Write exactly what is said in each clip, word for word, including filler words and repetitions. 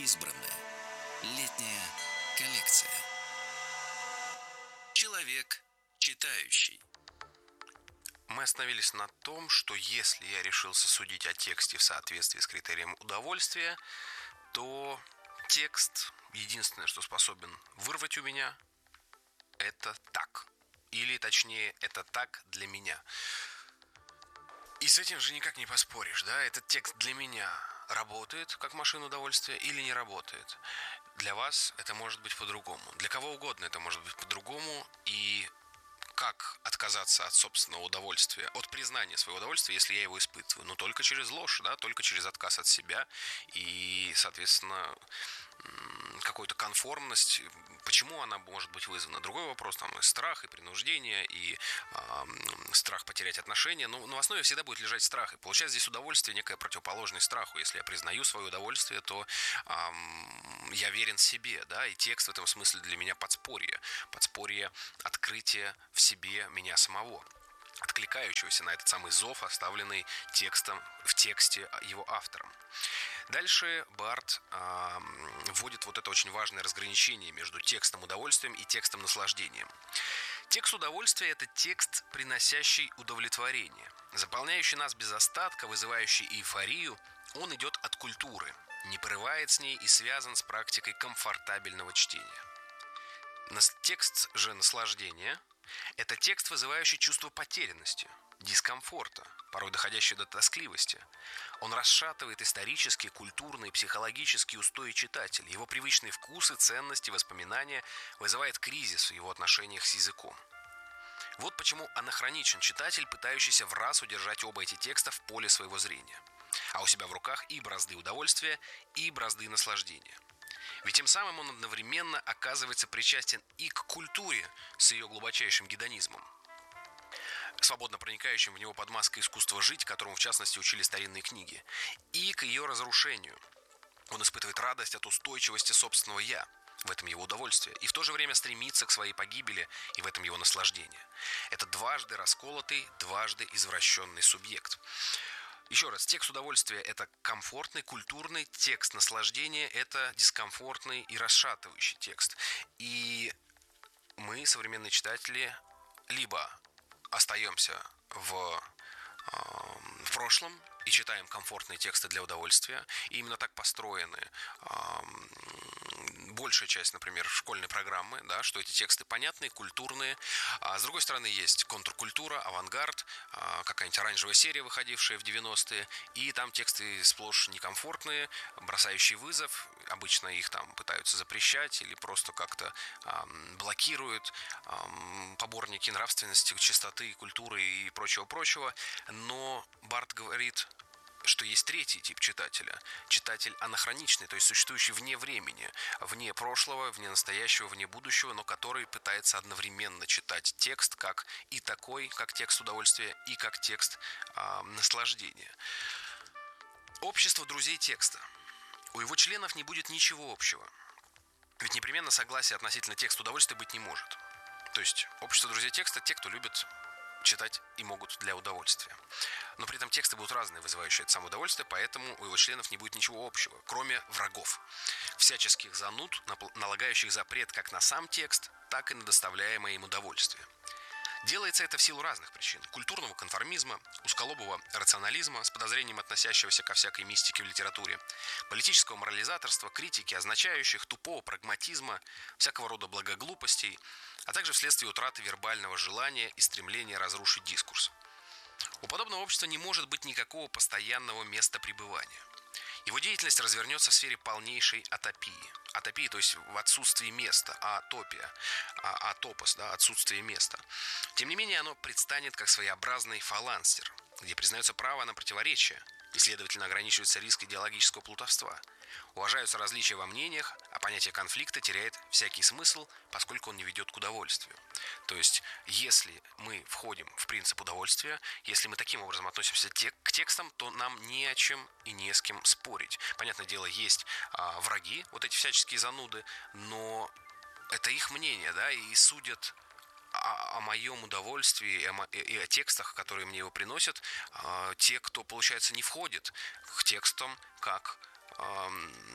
Избранное. Летняя коллекция. Человек читающий. Мы остановились на том, что если я решился судить о тексте в соответствии с критерием удовольствия, то текст, единственное, что способен вырвать у меня, это так. Или, точнее, это так для меня. И с этим же никак не поспоришь, да? Этот текст для меня работает как машина удовольствия или не работает. Для вас это может быть по-другому. Для кого угодно это может быть по-другому. И как отказаться от собственного удовольствия, от признания своего удовольствия, если я его испытываю? Ну, только через ложь, да, только через отказ от себя и, соответственно, какую-то конформность. Почему она может быть вызвана? Другой вопрос, там, и страх, и принуждение, и э, страх потерять отношения. Но, но в основе всегда будет лежать страх. И получается здесь удовольствие некое противоположное страху. Если я признаю свое удовольствие, то э, я верен себе, да, и текст в этом смысле для меня подспорье. Подспорье открытия в себе меня самого, откликающегося на этот самый зов, оставленный текстом, в тексте его автором. Дальше Барт э, вводит вот это очень важное разграничение между текстом удовольствием и текстом наслаждением. Текст удовольствия – это текст, приносящий удовлетворение, заполняющий нас без остатка, вызывающий эйфорию. Он идет от культуры, не порывает с ней и связан с практикой комфортабельного чтения. Текст же наслаждения – это текст, вызывающий чувство потерянности, дискомфорта, порой доходящий до тоскливости. Он расшатывает исторические, культурные, психологические устои читателя. Его привычные вкусы, ценности, воспоминания вызывает кризис в его отношениях с языком. Вот почему анахроничен читатель, пытающийся в раз удержать оба эти текста в поле своего зрения, а у себя в руках и бразды удовольствия, и бразды наслаждения. Ведь тем самым он одновременно оказывается причастен и к культуре с ее глубочайшим гедонизмом, свободно проникающим в него под маской искусства жить, которому в частности учили старинные книги, и к ее разрушению. Он испытывает радость от устойчивости собственного «я», в этом его удовольствие, и в то же время стремится к своей погибели, и в этом его наслаждение. Это дважды расколотый, дважды извращенный субъект. Еще раз, текст удовольствия – это комфортный, культурный, текст наслаждения – это дискомфортный и расшатывающий текст. И мы, современные читатели, либо остаемся в, э, в прошлом и читаем комфортные тексты для удовольствия, и именно так построены э, большая часть, например, школьной программы, да, что эти тексты понятные, культурные. А с другой стороны, есть контркультура, авангард, э, какая-нибудь оранжевая серия, выходившая в девяностые, и там тексты сплошь некомфортные, бросающие вызов. Обычно их там пытаются запрещать или просто как-то э, блокируют э, поборники нравственности, чистоты, культуры и прочего-прочего. Но Барт говорит, что есть третий тип читателя. Читатель анахроничный, то есть существующий вне времени, вне прошлого, вне настоящего, вне будущего, но который пытается одновременно читать текст как и такой, как текст удовольствия, и как текст э, наслаждения. Общество друзей текста. У его членов не будет ничего общего. Ведь непременно согласия относительно текста удовольствия быть не может. То есть общество друзей текста – те, кто любит читать и могут для удовольствия. Но при этом тексты будут разные, вызывающие это самое удовольствие, поэтому у его членов не будет ничего общего, кроме врагов, всяческих зануд, налагающих запрет как на сам текст, так и на доставляемое им удовольствие. Делается это в силу разных причин. Культурного конформизма, узколобого рационализма с подозрением относящегося ко всякой мистике в литературе, политического морализаторства, критики означающих, тупого прагматизма, всякого рода благоглупостей, а также вследствие утраты вербального желания и стремления разрушить дискурс. У подобного общества не может быть никакого постоянного места пребывания. Его деятельность развернется в сфере полнейшей атопии. Атопии, то есть в отсутствии места, атопия, а, атопос, да, отсутствие места. Тем не менее, оно предстанет как своеобразный фалансер, где признается право на противоречие и, следовательно, ограничивается риск идеологического плутовства. Уважаются различия во мнениях, а понятие конфликта теряет всякий смысл, поскольку он не ведет к удовольствию. То есть, если мы входим в принцип удовольствия, если мы таким образом относимся к текстам, то нам не о чем и не с кем спорить. Понятное дело, есть а, враги, вот эти всяческие зануды, но это их мнение, да, и судят о, о моем удовольствии и о, и о текстах, которые мне его приносят, а, те, кто, получается, не входит к текстам как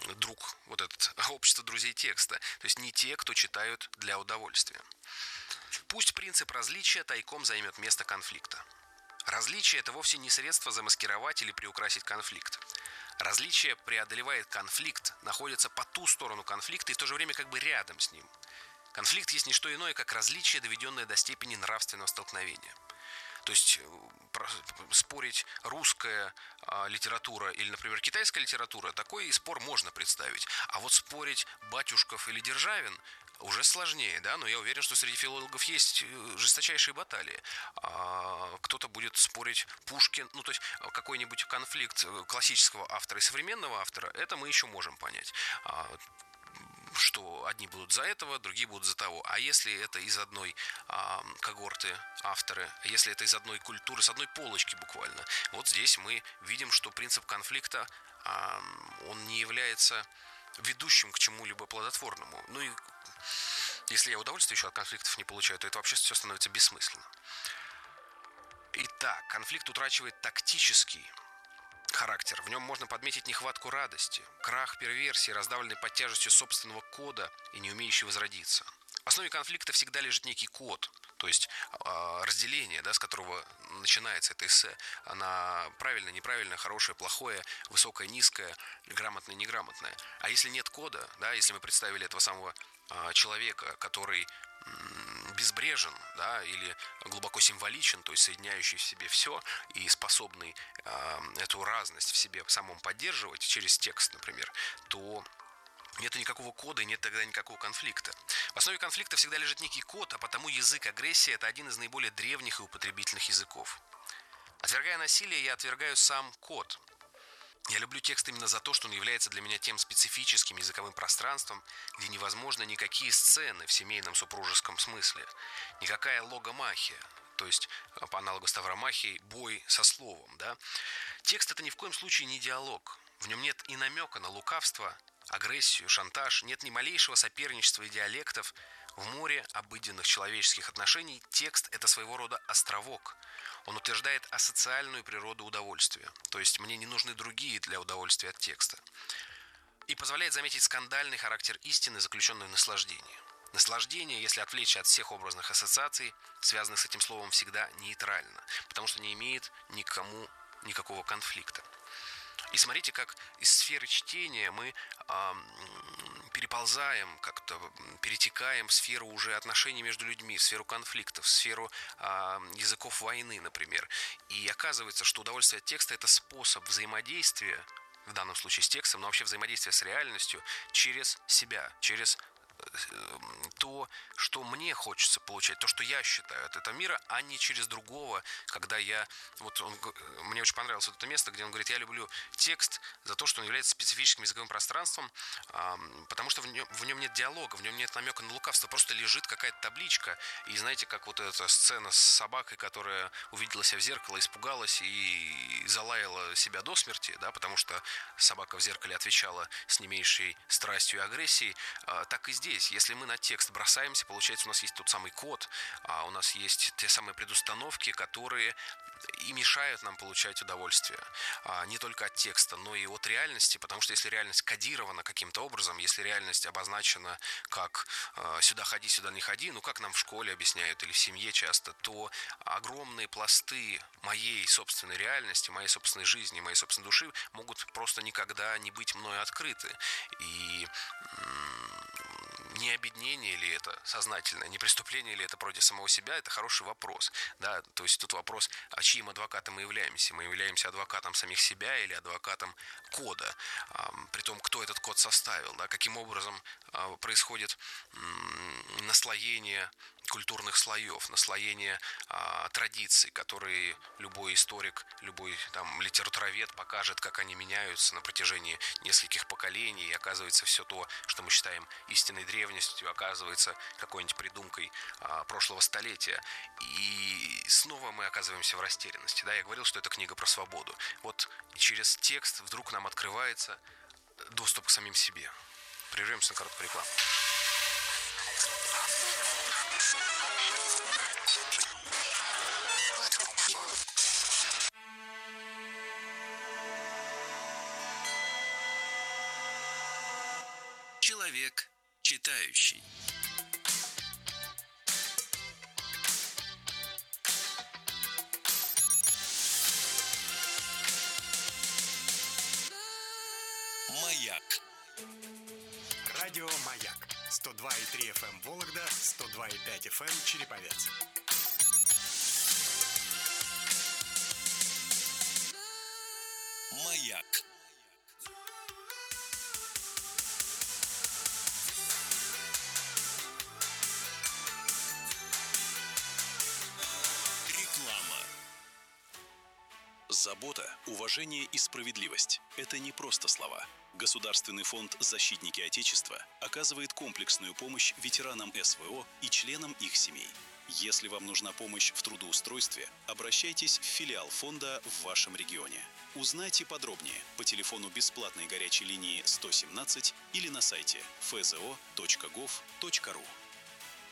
друг, вот этот общество друзей текста. То есть не те, кто читают для удовольствия. Пусть принцип различия тайком займет место конфликта. Различие – это вовсе не средство замаскировать или приукрасить конфликт. Различие преодолевает конфликт, находится по ту сторону конфликта и в то же время как бы рядом с ним. Конфликт есть не что иное, как различие, доведенное до степени нравственного столкновения. То есть спорить русская а, литература или, например, китайская литература, такой спор можно представить. А вот спорить Батюшков или Державин уже сложнее, да, но я уверен, что среди филологов есть жесточайшие баталии. А, кто-то будет спорить Пушкин, ну то есть какой-нибудь конфликт классического автора и современного автора, это мы еще можем понять. А, что одни будут за этого, другие будут за того. А если это из одной а, когорты авторы, если это из одной культуры, с одной полочки буквально, вот здесь мы видим, что принцип конфликта, а, он не является ведущим к чему-либо плодотворному. Ну и если я удовольствие еще от конфликтов не получаю, то это вообще все становится бессмысленно. Итак, конфликт утрачивает тактический характер. В нем можно подметить нехватку радости, крах перверсии, раздавленный под тяжестью собственного кода и не умеющий возродиться. В основе конфликта всегда лежит некий код, то есть э, разделение, да, с которого начинается это эссе, на правильное, неправильное, хорошее, плохое, высокое, низкое, грамотное, неграмотное. А если нет кода, да, если мы представили этого самого э, человека, который безбрежен, да, или глубоко символичен, то есть соединяющий в себе все и способный э, эту разность в себе самом поддерживать через текст, например, то нет никакого кода и нет тогда никакого конфликта. В основе конфликта всегда лежит некий код, а потому язык агрессии – это один из наиболее древних и употребительных языков. Отвергая насилие, я отвергаю сам код. Я люблю текст именно за то, что он является для меня тем специфическим языковым пространством, где невозможно никакие сцены в семейном супружеском смысле, никакая логомахия, то есть по аналогу с тавромахией бой со словом. Да? Текст – это ни в коем случае не диалог, в нем нет и намека на лукавство, агрессию, шантаж, нет ни малейшего соперничества и диалектов. В море обыденных человеческих отношений текст – это своего рода островок. Он утверждает асоциальную природу удовольствия, то есть мне не нужны другие для удовольствия от текста. И позволяет заметить скандальный характер истины, заключенный в наслаждении. Наслаждение, если отвлечься от всех образных ассоциаций, связанных с этим словом, всегда нейтрально, потому что не имеет никому никакого конфликта. И смотрите, как из сферы чтения мы э, переползаем, как-то перетекаем в сферу уже отношений между людьми, в сферу конфликтов, в сферу э, языков войны, например. И оказывается, что удовольствие от текста – это способ взаимодействия, в данном случае с текстом, но вообще взаимодействия с реальностью через себя, через то, что мне хочется получать, то, что я считаю от этого мира, а не через другого, когда я... Вот он, мне очень понравилось вот это место, где он говорит, я люблю текст за то, что он является специфическим языковым пространством, потому что в нем, в нем нет диалога, в нем нет намека на лукавство, просто лежит какая-то табличка, и знаете, как вот эта сцена с собакой, которая увидела себя в зеркало, испугалась и залаяла себя до смерти, да, потому что собака в зеркале отвечала с не меньшей страстью и агрессией, так и здесь. Если мы на текст бросаемся, получается, у нас есть тот самый код, а у нас есть те самые предустановки, которые и мешают нам получать удовольствие. А не только от текста, но и от реальности, потому что если реальность кодирована каким-то образом, если реальность обозначена как э, «сюда ходи, сюда не ходи», ну как нам в школе объясняют или в семье часто, то огромные пласты моей собственной реальности, моей собственной жизни, моей собственной души могут просто никогда не быть мною открыты. И не обеднение ли это сознательное, не преступление ли это против самого себя, это хороший вопрос. Да? То есть тут вопрос, а чьим адвокатом мы являемся? Мы являемся адвокатом самих себя или адвокатом кода? А, при том, кто этот код составил, да? Каким образом а, происходит м, наслоение культурных слоев, наслоение а, традиций, которые любой историк, любой там литературовед покажет, как они меняются на протяжении нескольких поколений, и оказывается все то, что мы считаем истинной древностью, оказывается какой-нибудь придумкой а, прошлого столетия. И снова мы оказываемся в растерянности. Да? Я говорил, что это книга про свободу. Вот через текст вдруг нам открывается доступ к самим себе. Прервемся на короткую рекламу. Человек читающий. Маяк. Радио Маяк. сто два и три эф эм Вологда, сто два и пять эф эм Череповец. Маяк. Реклама. Забота, уважение и справедливость – это не просто слова. Государственный фонд «Защитники Отечества» оказывает комплексную помощь ветеранам эс вэ о и членам их семей. Если вам нужна помощь в трудоустройстве, обращайтесь в филиал фонда в вашем регионе. Узнайте подробнее по телефону бесплатной горячей линии сто семнадцать или на сайте эф зэ о точка гов точка ру.